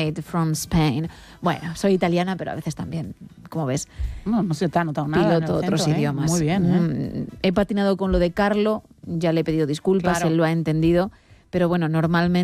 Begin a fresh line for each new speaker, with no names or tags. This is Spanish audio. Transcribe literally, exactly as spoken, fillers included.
made from Spain. Bueno, soy italiana, pero a veces también, como ves,
No, no se te ha notado nada.
piloto
en el
otros
acento, ¿eh?
idiomas.
Muy bien, ¿eh?
Mm, He patinado con lo de Carlo, ya le he pedido disculpas,
Claro.
él lo ha entendido, pero bueno, normalmente